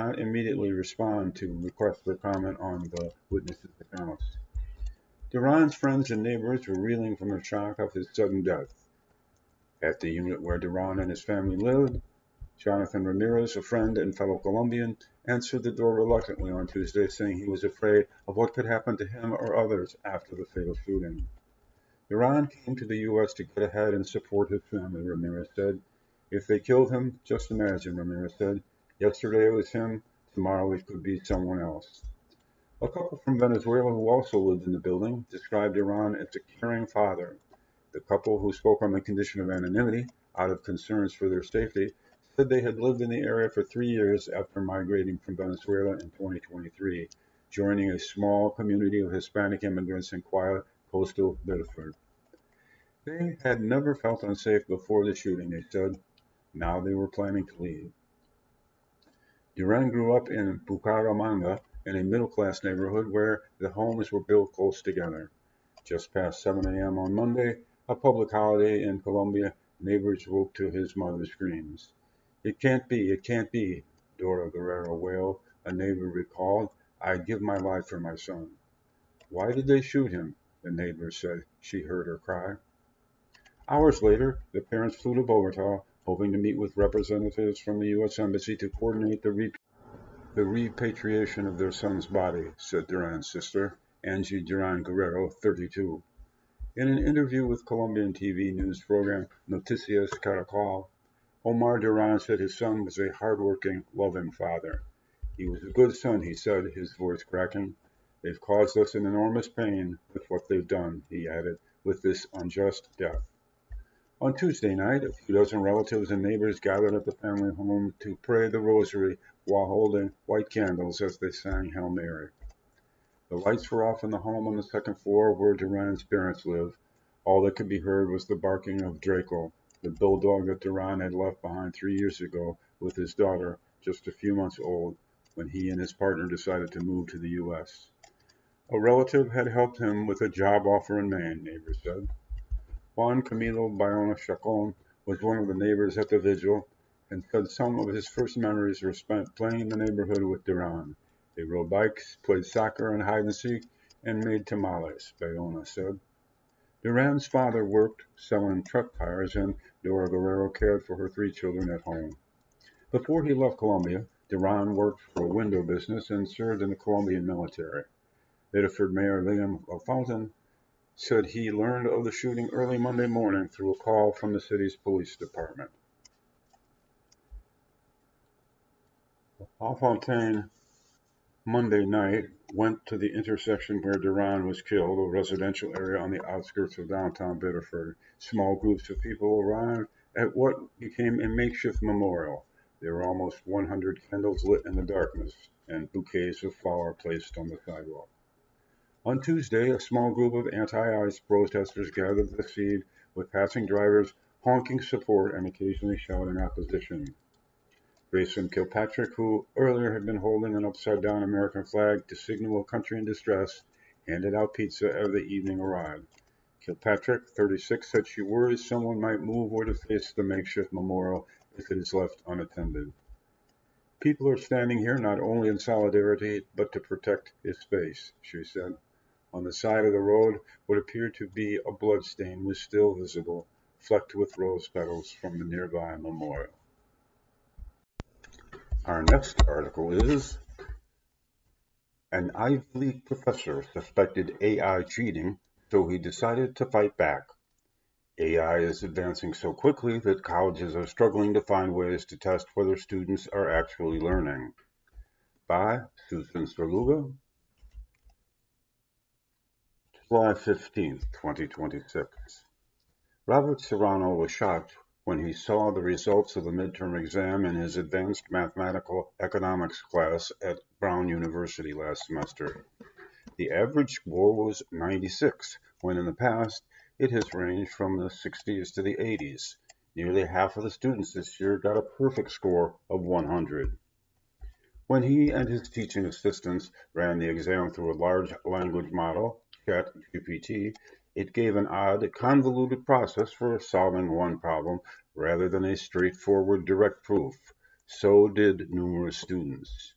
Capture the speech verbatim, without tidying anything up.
not immediately respond to requests for comment on the witnesses' accounts. Duran's friends and neighbors were reeling from the shock of his sudden death. At the unit where Duran and his family lived, Jonathan Ramirez, a friend and fellow Colombian, answered the door reluctantly on Tuesday, saying he was afraid of what could happen to him or others after the fatal shooting. Duran came to the U S to get ahead and support his family, Ramirez said. If they killed him, just imagine, Ramirez said. Yesterday it was him, tomorrow it could be someone else. A couple from Venezuela who also lived in the building described Duran as a caring father. The couple, who spoke on the condition of anonymity out of concerns for their safety, said they had lived in the area for three years after migrating from Venezuela in twenty twenty-three, joining a small community of Hispanic immigrants in quiet coastal Biddeford. They had never felt unsafe before the shooting, they said. Now they were planning to leave. Duran grew up in Bucaramanga, in a middle-class neighborhood where the homes were built close together. Just past seven a.m. on Monday, a public holiday in Colombia, neighbors woke to his mother's screams. It can't be, it can't be, Dora Guerrero wailed. A neighbor recalled, I'd give my life for my son. Why did they shoot him? The neighbor said she heard her cry. Hours later, the parents flew to Bogota, hoping to meet with representatives from the U S Embassy to coordinate the, re- the repatriation of their son's body, said Duran's sister, Angie Duran Guerrero, thirty-two. In an interview with Colombian T V news program Noticias Caracol, Omar Duran said his son was a hardworking, loving father. He was a good son, he said, his voice cracking. They've caused us an enormous pain with what they've done, he added, with this unjust death. On Tuesday night, a few dozen relatives and neighbors gathered at the family home to pray the rosary while holding white candles as they sang Hail Mary. The lights were off in the home on the second floor where Duran's parents live. All that could be heard was the barking of Draco, the bulldog that Duran had left behind three years ago with his daughter, just a few months old, when he and his partner decided to move to the U S. A relative had helped him with a job offer in Maine, neighbors said. Juan Camilo Bayona Chacon was one of the neighbors at the vigil and said some of his first memories were spent playing in the neighborhood with Duran. They rode bikes, played soccer and hide and seek, and made tamales, Bayona said. Duran's father worked selling truck tires, and Dora Guerrero cared for her three children at home. Before he left Colombia, Duran worked for a window business and served in the Colombian military. Biddeford Mayor Liam Fountain said he learned of the shooting early Monday morning through a call from the city's police department. LaFontaine Monday night went to the intersection where Duran was killed, a residential area on the outskirts of downtown Biddeford. Small groups of people arrived at what became a makeshift memorial. There were almost one hundred candles lit in the darkness and bouquets of flowers placed on the sidewalk. On Tuesday, a small group of anti-ICE protesters gathered at the scene with passing drivers honking support and occasionally shouting opposition. Grayson Kilpatrick, who earlier had been holding an upside-down American flag to signal a country in distress, handed out pizza as the evening arrived. Kilpatrick, thirty-six, said she worries someone might move or deface the makeshift memorial if it is left unattended. People are standing here not only in solidarity, but to protect his space, she said. On the side of the road, what appeared to be a bloodstain was still visible, flecked with rose petals from the nearby memorial. Our next article is, an Ivy League professor suspected A I cheating, so he decided to fight back. A I is advancing so quickly that colleges are struggling to find ways to test whether students are actually learning. By Susan Sverluga, July fifteenth, twenty twenty-six. Robert Serrano was shocked when he saw the results of the midterm exam in his advanced mathematical economics class at Brown University last semester. The average score was ninety-six, when in the past it has ranged from the sixties to the eighties. Nearly half of the students this year got a perfect score of one hundred. When he and his teaching assistants ran the exam through a large language model, ChatGPT, it gave an odd, convoluted process for solving one problem rather than a straightforward direct proof. So did numerous students.